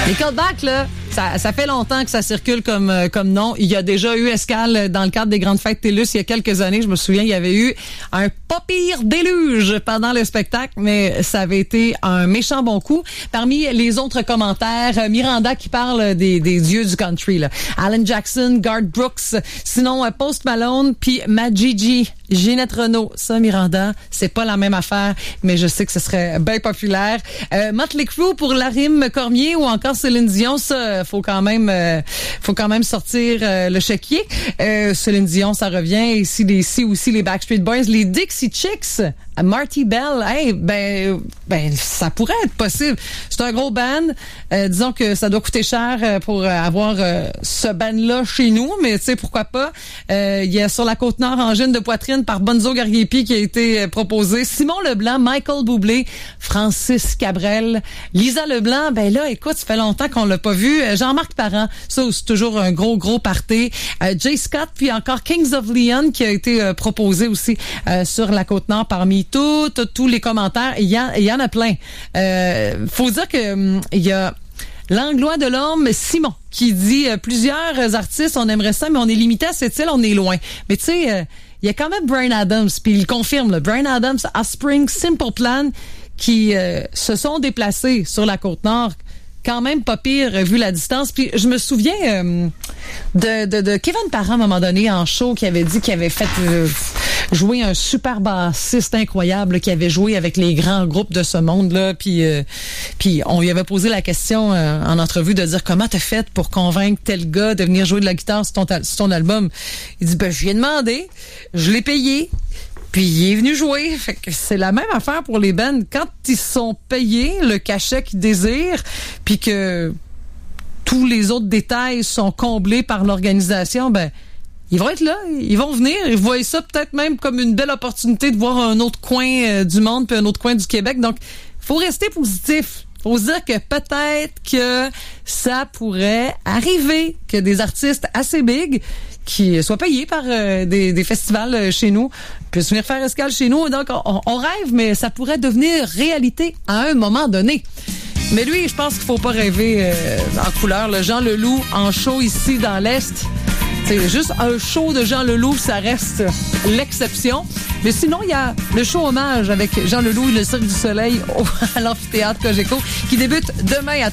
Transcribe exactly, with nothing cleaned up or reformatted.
Nickelback, là, ça, ça fait longtemps que ça circule comme, euh, comme nom. Il y a déjà eu escale dans le cadre des grandes fêtes TELUS il y a quelques années. Je me souviens, il y avait eu un pas pire déluge pendant le spectacle, mais ça avait été un méchant bon coup. Parmi les autres commentaires, Miranda qui parle des, des dieux du country, là. Alan Jackson, Garth Brooks, sinon Post Malone, puis Majiji, Ginette Renault. Ça, Miranda, c'est pas la même affaire, mais je sais que ce serait bien populaire. Euh, Motley Crue pour Larim Cormier ou encore Céline Dion, ça, faut quand même, euh, faut quand même sortir euh, le chéquier. Euh, Céline Dion, ça revient. Ici, les, ici aussi les Backstreet Boys, les Dixie Chicks, Marty Bell. Hey, ben, ben, ça pourrait être possible. C'est un gros band. Euh, disons que ça doit coûter cher pour avoir euh, ce band-là chez nous, mais tu sais pourquoi pas. Euh, il y a sur la Côte-Nord Angine de poitrine par Bonzo Gariepi qui a été proposé. Simon Leblanc, Michael Bublé, Francis Cabrel, Lisa Leblanc. Ben là, écoute, ça fait longtemps qu'on l'a pas vu. Jean-Marc Parent, ça c'est toujours un gros gros party. Euh, Jay Scott, puis encore Kings of Leon qui a été euh, proposé aussi euh, sur la Côte-Nord parmi tous tous les commentaires. Il y, a, il y en a plein. Euh, faut dire que hum, il y a Langlois de l'Orme, Simon, qui dit euh, plusieurs artistes, on aimerait ça, mais on est limité à cette île, on est loin. Mais tu sais, euh, il y a quand même Bryan Adams, puis il confirme, là, Bryan Adams, Offspring, Simple Plan, qui euh, se sont déplacés sur la Côte-Nord. Quand même pas pire vu la distance. Puis je me souviens euh, de, de, de Kevin Parent à un moment donné en show qui avait dit qu'il avait fait euh, jouer un super bassiste incroyable là, qui avait joué avec les grands groupes de ce monde-là. Puis, euh, puis on lui avait posé la question euh, en entrevue de dire comment t'as fait pour convaincre tel gars de venir jouer de la guitare sur ton, sur ton album. Il dit ben je lui ai demandé, je l'ai payé. Puis il est venu jouer. Fait que c'est la même affaire pour les bands. Quand ils sont payés le cachet qu'ils désirent, puis que tous les autres détails sont comblés par l'organisation, ben ils vont être là, ils vont venir, ils voient ça peut-être même comme une belle opportunité de voir un autre coin euh, du monde puis un autre coin du Québec. Donc, faut rester positif. Faut se dire que peut-être que ça pourrait arriver que des artistes assez big qui soient payés par euh, des, des festivals euh, chez nous puissent venir faire escale chez nous. Donc, on, on rêve, mais ça pourrait devenir réalité à un moment donné. Mais lui, je pense qu'il faut pas rêver euh, en couleur. Le Jean Leloup en show ici dans l'Est. C'est juste un show de Jean Leloup, ça reste l'exception. Mais sinon, il y a le show hommage avec Jean Leloup et le Cirque du Soleil au, à l'amphithéâtre Cogeco qui débute demain à